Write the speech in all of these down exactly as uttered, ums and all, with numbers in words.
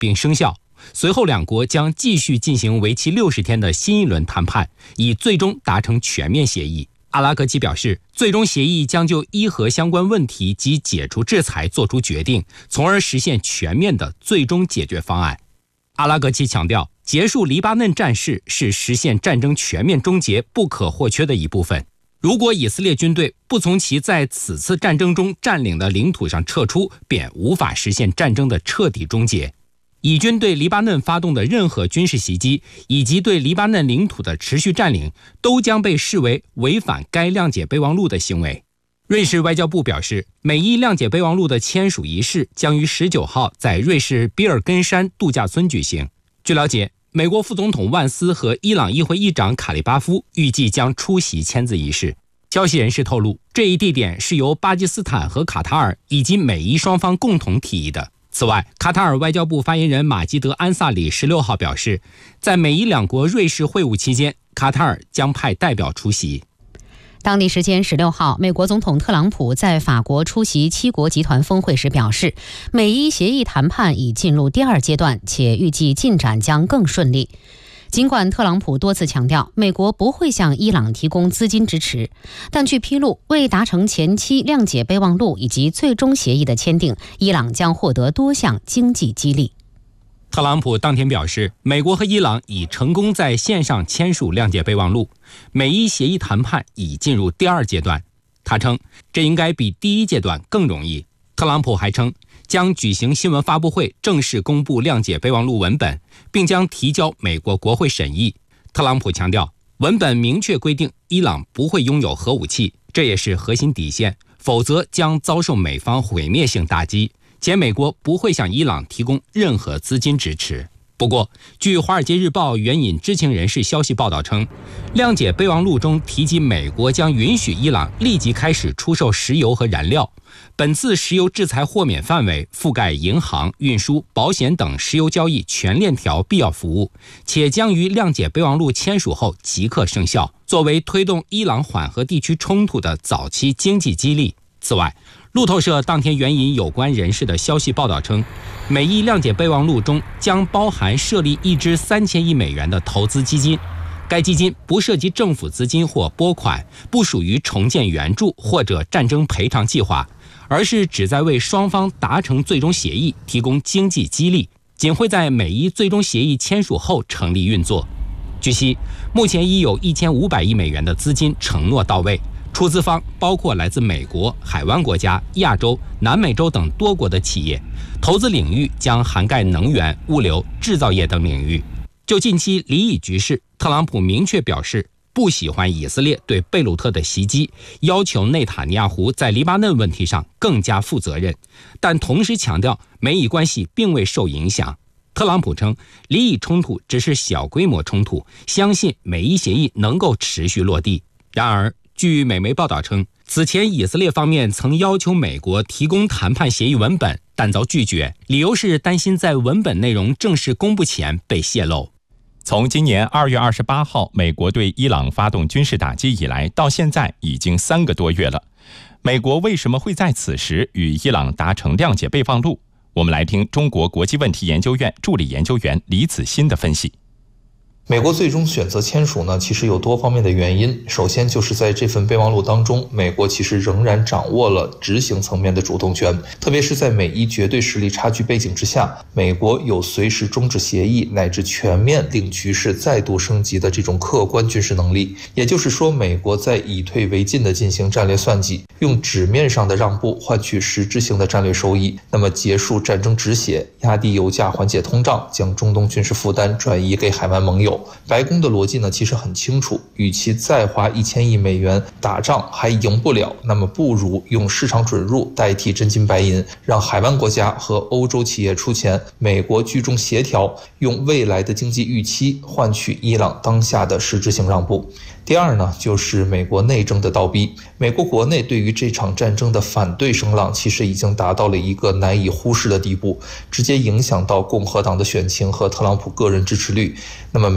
并生效。随后两国将继续进行为期六十天的新一轮谈判，以最终达成全面协议。阿拉格齐表示，最终协议将就伊核相关问题及解除制裁作出决定，从而实现全面的最终解决方案。阿拉格齐强调，结束黎巴嫩战事是实现战争全面终结不可或缺的一部分。如果以色列军队不从其在此次战争中占领的领土上撤出，便无法实现战争的彻底终结。以军对黎巴嫩发动的任何军事袭击，以及对黎巴嫩领土的持续占领，都将被视为违反该谅解备忘录的行为。瑞士外交部表示，美伊谅解备忘录的签署仪式将于十九号在瑞士比尔根山度假村举行。据了解，美国副总统万斯和伊朗议会议长卡利巴夫预计将出席签字仪式。消息人士透露，这一地点是由巴基斯坦和卡塔尔以及美伊双方共同提议的。此外，卡塔尔外交部发言人马基德·安萨里十六号表示，在美伊两国瑞士会晤期间，卡塔尔将派代表出席。 当地时间十六号，美国总统特朗普在法国出席七国集团峰会时表示，美伊协议谈判已进入第二阶段，且预计进展将更顺利。尽管特朗普多次强调美国不会向伊朗提供资金支持，但据披露，为达成前期谅解备忘录以及最终协议的签订，伊朗将获得多项经济激励。 特朗普当天表示，美国和伊朗已成功在线上签署谅解备忘录，美伊协议谈判已进入第二阶段。他称，这应该比第一阶段更容易。特朗普还称，将举行新闻发布会，正式公布谅解备忘录文本，并将提交美国国会审议。特朗普强调，文本明确规定伊朗不会拥有核武器，这也是核心底线，否则将遭受美方毁灭性打击，且美国不会向伊朗提供任何资金支持。不过，据《华尔街日报》援引知情人士消息报道称，谅解备忘录中提及美国将允许伊朗立即开始出售石油和燃料。本次石油制裁豁免范围覆盖银行、运输、保险等石油交易全链条必要服务，且将于谅解备忘录签署后即刻生效，作为推动伊朗缓和地区冲突的早期经济激励。此外，路透社当天援引有关人士的消息报道称，美伊谅解备忘录中将包含设立一支三千亿美元的投资基金，该基金不涉及政府资金或拨款，不属于重建援助或者战争赔偿计划，而是旨在为双方达成最终协议提供经济激励，仅会在美伊最终协议签署后成立运作。据悉，目前已有一千五百亿美元的资金承诺到位，出资方包括来自美国、海湾国家、亚洲、南美洲等多国的企业，投资领域将涵盖能源、物流、制造业等领域。就近期黎以局势，特朗普明确表示不喜欢以色列对贝鲁特的袭击，要求内塔尼亚胡在黎巴嫩问题上更加负责任，但同时强调美以关系并未受影响。特朗普称，黎以冲突只是小规模冲突，相信美伊协议能够持续落地。然而，据美媒报道称，此前以色列方面曾要求美国提供谈判协议文本，但遭拒绝，理由是担心在文本内容正式公布前被泄露。 从今年二月二十八号美国对伊朗发动军事打击以来，到现在已经三个多月了。美国为什么会在此时与伊朗达成谅解备忘录？我们来听中国国际问题研究院助理研究员李子欣的分析。 美国最终选择签署呢，其实有多方面的原因。首先就是在这份备忘录当中，美国其实仍然掌握了执行层面的主动权，特别是在美伊绝对实力差距背景之下，美国有随时终止协议乃至全面令局势再度升级的这种客观军事能力。也就是说，美国在以退为进的进行战略算计，用纸面上的让步换取实质性的战略收益，那么结束战争止血，压低油价，缓解通胀，将中东军事负担转移给海湾盟友。白宫的逻辑呢，其实很清楚，与其再花一千亿美元打仗还赢不了，那么不如用市场准入代替真金白银，让海湾国家和欧洲企业出钱，美国居中协调，用未来的经济预期换取伊朗当下的实质性让步。第二呢，就是美国内政的倒逼。美国国内对于这场战争的反对声浪其实已经达到了一个难以忽视的地步，直接影响到共和党的选情和特朗普个人支持率。那么美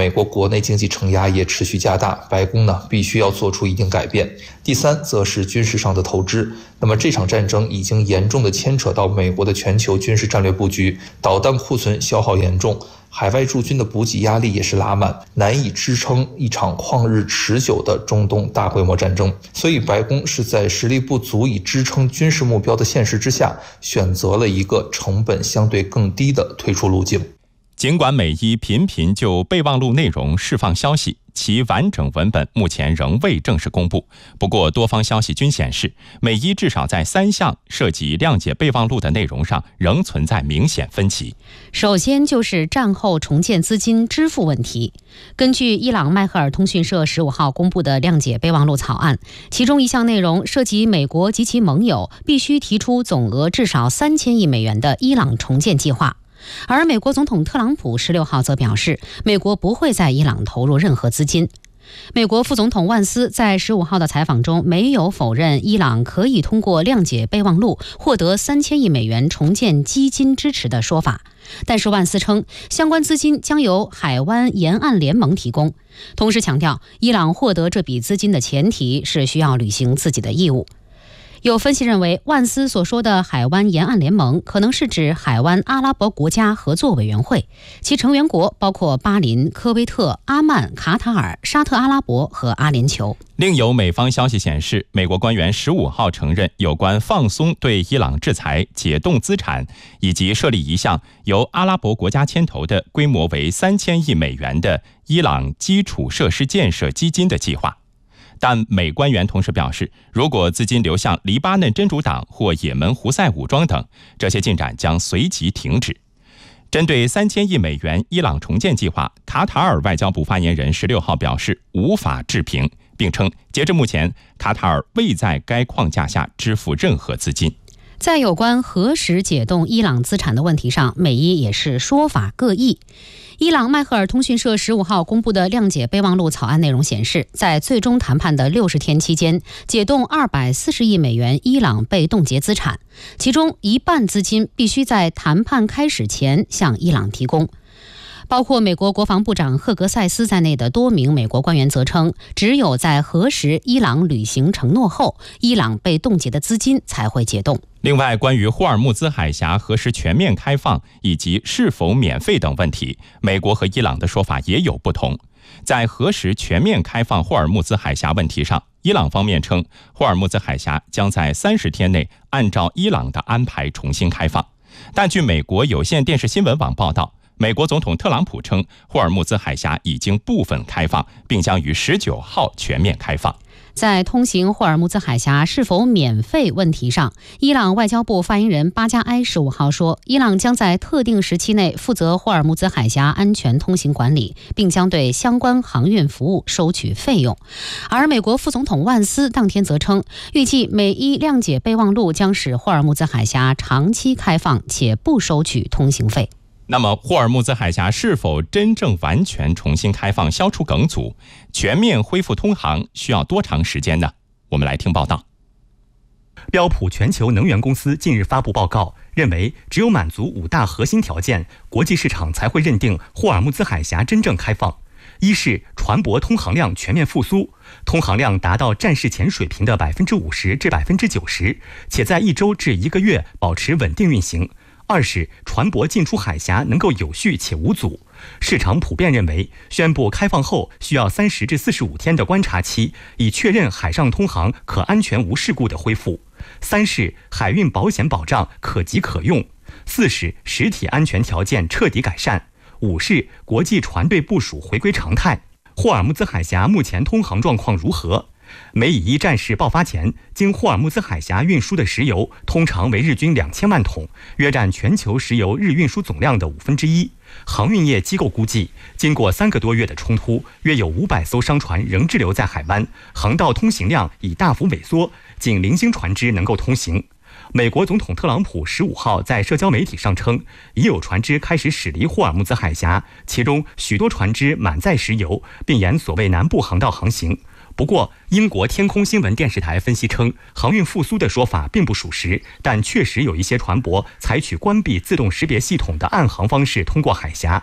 美国国内经济承压也持续加大，白宫呢必须要做出一定改变。第三，则是军事上的投资。那么这场战争已经严重的牵扯到美国的全球军事战略布局，导弹库存消耗严重，海外驻军的补给压力也是拉满，难以支撑一场旷日持久的中东大规模战争。所以白宫是在实力不足以支撑军事目标的现实之下，选择了一个成本相对更低的退出路径。 尽管美伊频频就备忘录内容释放消息，其完整文本目前仍未正式公布。不过多方消息均显示，美伊至少在三项涉及谅解备忘录的内容上仍存在明显分歧。 首先就是战后重建资金支付问题。根据伊朗迈赫尔通讯社十五号公布的谅解备忘录草案，其中一项内容涉及美国及其盟友必须提出总额至少三千亿美元的伊朗重建计划。而美国总统特朗普十六号则表示，美国不会在伊朗投入任何资金。美国副总统万斯在十五号的采访中没有否认伊朗可以通过谅解备忘录获得三千亿美元重建基金支持的说法，但是万斯称相关资金将由海湾沿岸联盟提供，同时强调伊朗获得这笔资金的前提是需要履行自己的义务。有分析认为，万斯所说的海湾沿岸联盟可能是指海湾阿拉伯国家合作委员会，其成员国包括巴林、科威特、阿曼、卡塔尔、沙特阿拉伯和阿联酋。 另有美方消息显示，美国官员十五号承认，有关放松对伊朗制裁、解冻资产，以及设立一项由阿拉伯国家牵头的规模为三千亿美元的伊朗基础设施建设基金的计划。但美官员同时表示，如果资金流向黎巴嫩真主党或也门胡塞武装等，这些进展将随即停止。针对三千亿美元伊朗重建计划，卡塔尔外交部发言人十六号表示无法置评，并称截至目前，卡塔尔未在该框架下支付任何资金。 在有关何时解冻伊朗资产的问题上，美伊也是说法各异。伊朗迈赫尔通讯社十五号公布的谅解备忘录草案内容显示，在最终谈判的六十天期间，解冻二百四十亿美元伊朗被冻结资产，其中一半资金必须在谈判开始前向伊朗提供。包括美国国防部长赫格塞斯在内的多名美国官员则称，只有在核实伊朗履行承诺后，伊朗被冻结的资金才会解冻。 另外，关于霍尔木兹海峡何时全面开放以及是否免费等问题，美国和伊朗的说法也有不同。在何时全面开放霍尔木兹海峡问题上，伊朗方面称，霍尔木兹海峡将在三十天内按照伊朗的安排重新开放。但据美国有线电视新闻网报道，美国总统特朗普称，霍尔木兹海峡已经部分开放，并将于十九号全面开放。 在通行霍尔木兹海峡是否免费问题上，伊朗外交部发言人巴加埃十五号说，伊朗将在特定时期内负责霍尔木兹海峡安全通行管理，并将对相关航运服务收取费用。而美国副总统万斯当天则称，预计美伊谅解备忘录将使霍尔木兹海峡长期开放，且不收取通行费。 那么，霍尔木兹海峡是否真正完全重新开放，消除梗阻，全面恢复通航需要多长时间呢？我们来听报道。 标普全球能源公司近日发布报告，认为只有满足五大核心条件，国际市场才会认定霍尔木兹海峡真正开放。一是船舶通航量全面复苏，通航量达到战事前水平的百分之五十至百分之九十，且在一周至一个月保持稳定运行。二是船舶进出海峡能够有序且无阻，市场普遍认为，宣布开放后需要三十至四十五天的观察期，以确认海上通航可安全无事故的恢复。三是海运保险保障可及可用。四是实体安全条件彻底改善。五是国际船队部署回归常态。霍尔木兹海峡目前通航状况如何？美以伊战事爆发前，经霍尔木兹海峡运输的石油通常为日均两千万桶，约占全球石油日运输总量的五分之一。航运业机构估计，经过三个多月的冲突，约有五百艘商船仍滞留在海湾，航道通行量已大幅萎缩，仅零星船只能够通行。美国总统特朗普十五号在社交媒体上称，已有船只开始驶离霍尔木兹海峡，其中许多船只满载石油，并沿所谓南部航道航行。不过，英国天空新闻电视台分析称，航运复苏的说法并不属实，但确实有一些船舶采取关闭自动识别系统的暗航方式通过海峡。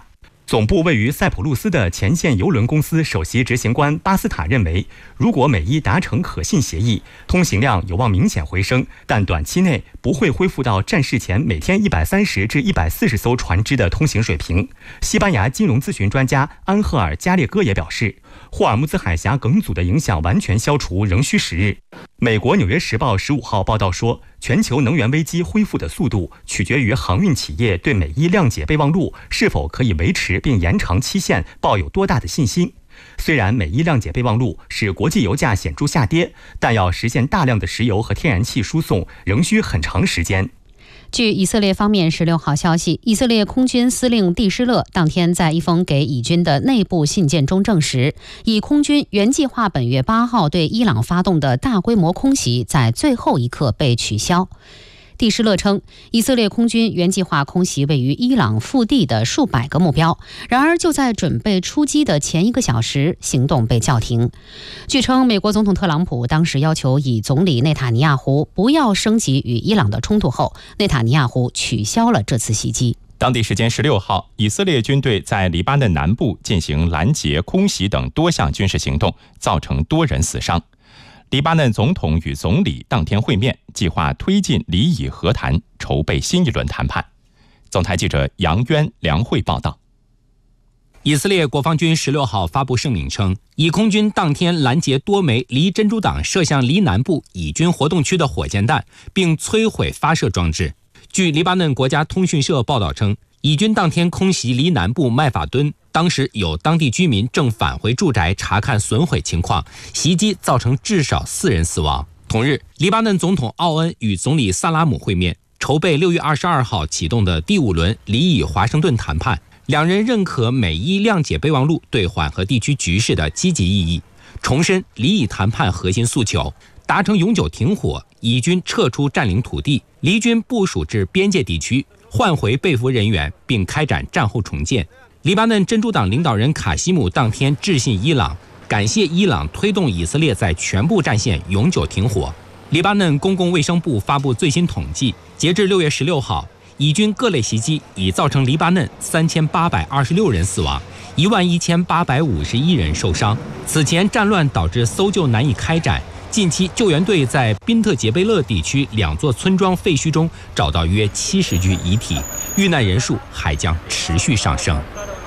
总部位于塞浦路斯的前线邮轮公司首席执行官巴斯塔认为，如果美伊达成可信协议，通行量有望明显回升，但短期内不会恢复到战事前每天一百三十至一百四十艘船只的通行水平。西班牙金融咨询专家安赫尔·加列戈也表示，霍尔木兹海峡梗阻的影响完全消除仍需时日。美国《纽约时报》十五号报道说，全球能源危机恢复的速度取决于航运企业对美伊谅解备忘录是否可以维持并延长期限抱有多大的信心。虽然美伊谅解备忘录使国际油价显著下跌，但要实现大量的石油和天然气输送仍需很长时间。 据以色列方面十六号消息，以色列空军司令蒂施勒当天在一封给以军的内部信件中证实，以空军原计划本月八号对伊朗发动的大规模空袭在最后一刻被取消。蒂施勒称，以色列空军原计划空袭位于伊朗腹地的数百个目标，然而就在准备出击的前一个小时，行动被叫停。据称，美国总统特朗普当时要求以总理内塔尼亚胡不要升级与伊朗的冲突后，内塔尼亚胡取消了这次袭击。 当地时间十六号，以色列军队在黎巴嫩南部进行拦截、空袭等多项军事行动，造成多人死伤。黎巴嫩总统与总理当天会面，计划推进黎以和谈，筹备新一轮谈判。总台记者杨渊、梁慧报道。 以色列国防军十六号发布声明称，以空军当天拦截多枚离珍珠港射向黎南部以军活动区的火箭弹，并摧毁发射装置。据黎巴嫩国家通讯社报道称，以军当天空袭黎南部麦法敦，当时有当地居民正返回住宅查看损毁情况，袭击造成至少四人死亡。同日，黎巴嫩总统奥恩与总理萨拉姆会面，筹备六月二十二号启动的第五轮黎以华盛顿谈判。两人认可美伊谅解备忘录对缓和地区局势的积极意义，重申黎以谈判核心诉求，达成永久停火，以军撤出占领土地，黎军部署至边界地区，换回被俘人员，并开展战后重建。黎巴嫩真主党领导人卡西姆当天致信伊朗，感谢伊朗推动以色列在全部战线永久停火。黎巴嫩公共卫生部发布最新统计，截至六月十六号，以军各类袭击已造成黎巴嫩三千八百二十六人死亡，一万一千八百五十一人受伤。此前战乱导致搜救难以开展，近期救援队在宾特杰贝勒地区两座村庄废墟中找到约七十具遗体，遇难人数还将持续上升。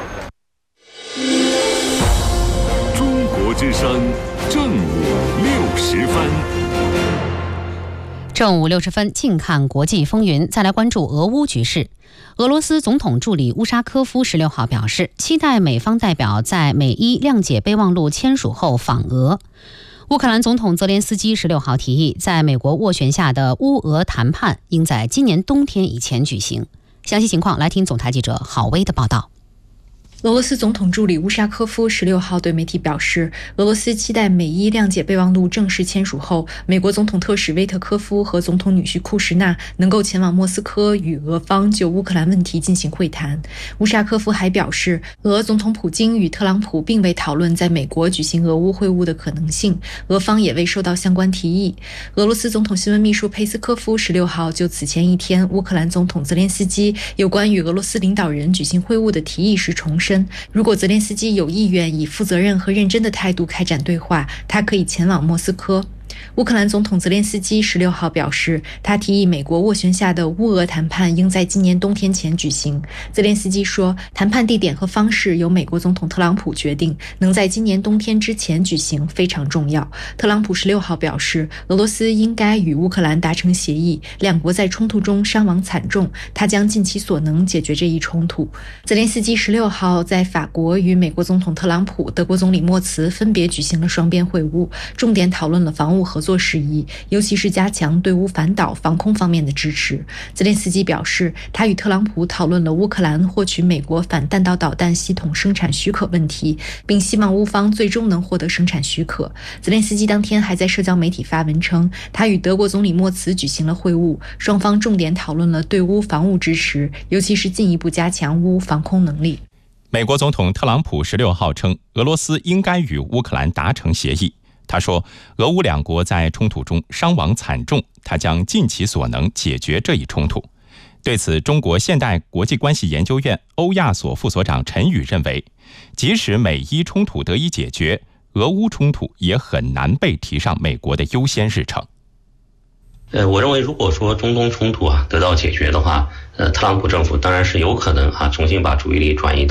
中国之声正午六时分。 正午六十分，近看国际风云，再来关注俄乌局势。俄罗斯总统助理乌沙科夫十六号表示，期待美方代表在美伊谅解备忘录签署后访俄。乌克兰总统泽连斯基十六号提议，在美国斡旋下的乌俄谈判应在今年冬天以前举行。详细情况来听总台记者郝薇的报道。 俄罗斯总统助理乌沙科夫十六号对媒体表示，俄罗斯期待美伊谅解备忘录正式签署后，美国总统特使威特科夫和总统女婿库什纳能够前往莫斯科与俄方就乌克兰问题进行会谈。乌沙科夫还表示，俄总统普京与特朗普并未讨论在美国举行俄乌会晤的可能性，俄方也未收到相关提议。俄罗斯总统新闻秘书佩斯科夫十六号就此前一天乌克兰总统泽连斯基有关与俄罗斯领导人举行会晤的提议时重申，如果泽连斯基有意愿以负责任和认真的态度开展对话，他可以前往莫斯科。乌克兰总统泽连斯基十六号表示，他提议美国斡旋下的乌俄谈判应在今年冬天前举行。泽连斯基说，谈判地点和方式由美国总统特朗普决定，能在今年冬天之前举行非常重要。特朗普十六号表示，俄罗斯应该与乌克兰达成协议，两国在冲突中伤亡惨重，他将尽其所能解决这一冲突。泽连斯基十六号在法国与美国总统特朗普、德国总理默茨分别举行了双边会晤，重点讨论了防务合作事宜，尤其是加强对乌反导防空方面的支持。泽连斯基表示，他与特朗普讨论了乌克兰获取美国反弹道导弹系统生产许可问题，并希望乌方最终能获得生产许可。泽连斯基当天还在社交媒体发文称，他与德国总理默茨举行了会晤，双方重点讨论了对乌防务支持，尤其是进一步加强乌防空能力。 美国总统特朗普十六号称，俄罗斯应该与乌克兰达成协议。他说，俄乌两国在冲突中伤亡惨重，他将尽其所能解决这一冲突。 对此，中国现代国际关系研究院欧亚所副所长陈宇认为，即使美伊冲突得以解决，俄乌冲突也很难被提上美国的优先日程。 呃，我认为如果说中东冲突啊得到解决的话，呃，特朗普政府当然是有可能啊重新把注意力转移到